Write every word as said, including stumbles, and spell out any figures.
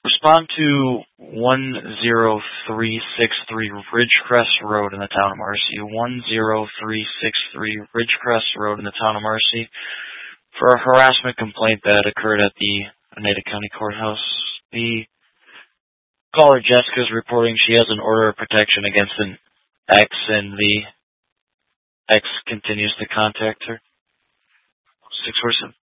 Respond to one zero three six three Ridgecrest Road in the town of Marcy. one zero three six three Ridgecrest Road in the town of Marcy for a harassment complaint that occurred at the Oneida County Courthouse. The caller, Jessica, is reporting she has an order of protection against an ex, and the ex continues to contact her. six four seven